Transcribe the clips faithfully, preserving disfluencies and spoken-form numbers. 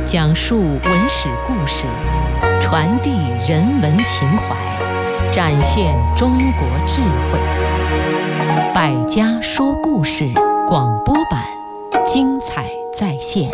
讲述文史故事，传递人文情怀，展现中国智慧。百家说故事广播版，精彩再现。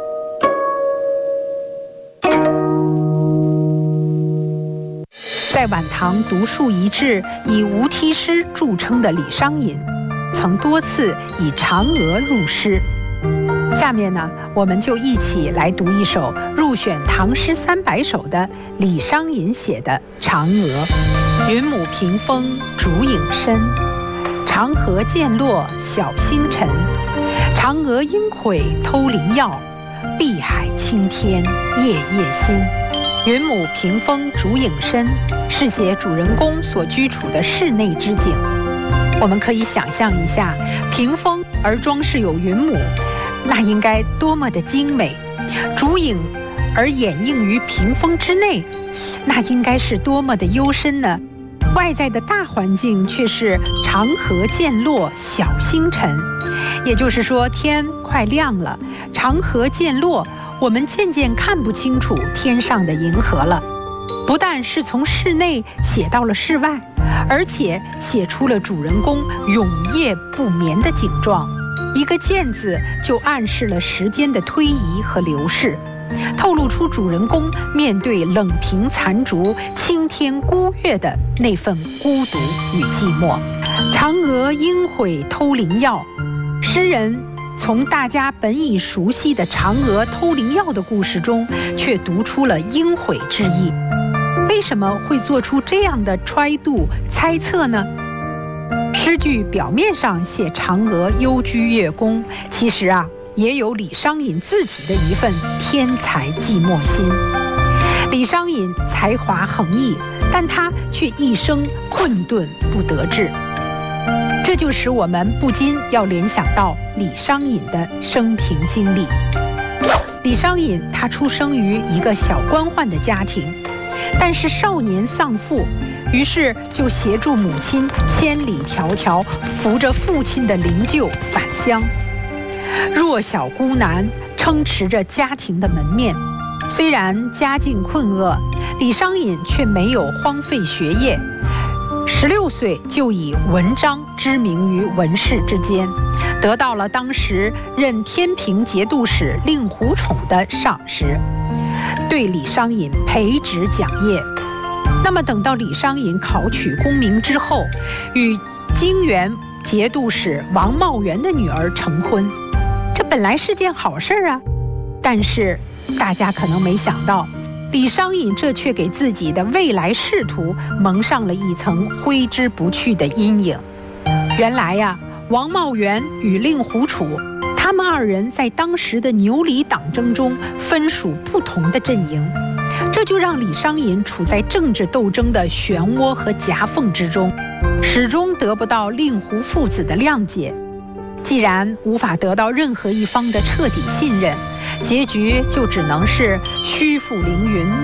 在晚唐独树一帜、以无题诗著称的李商隐，曾多次以嫦娥入诗。下面呢，我们就一起来读一首入选唐诗三百首的李商隐写的《嫦娥》。云母屏风烛影深，长河渐落晓星沉。嫦娥应悔偷灵药，碧海青天夜夜心。云母屏风烛影深是写主人公所居处的室内之景。我们可以想象一下，屏风而装饰有云母，那应该多么的精美；烛影而掩映于屏风之内，那应该是多么的幽深呢？外在的大环境却是长河渐落晓星沉，也就是说天快亮了，长河渐落，我们渐渐看不清楚天上的银河了。不但是从室内写到了室外，而且写出了主人公永夜不眠的景状。一个渐字就暗示了时间的推移和流逝，透露出主人公面对冷屏残烛、青天孤月的那份孤独与寂寞。嫦娥应悔偷灵药，诗人从大家本已熟悉的嫦娥偷灵药的故事中，却读出了应悔之意。为什么会做出这样的揣度猜测呢？诗句表面上写嫦娥幽居月宫，其实啊，也有李商隐自己的一份天才寂寞心。李商隐才华横溢，但他却一生困顿不得志，这就使我们不禁要联想到李商隐的生平经历。李商隐他出生于一个小官宦的家庭，但是少年丧父，于是就协助母亲千里迢迢扶着父亲的灵柩返乡。弱小孤男撑持着家庭的门面，虽然家境困厄，李商隐却没有荒废学业。十六岁就以文章知名于文士之间，得到了当时任天平节度使令狐宠的赏识，对李商隐培植讲业。那么等到李商隐考取功名之后，与泾原节度使王茂元的女儿成婚，这本来是件好事啊。但是大家可能没想到，李商隐这却给自己的未来仕途蒙上了一层挥之不去的阴影。原来呀、啊，王茂元与令狐楚，他们二人在当时的牛李党争中分属不同的阵营，这就让李商隐处在政治斗争的漩涡和夹缝之中，始终得不到令狐父子的谅解。既然无法得到任何一方的彻底信任，结局就只能是虚负凌云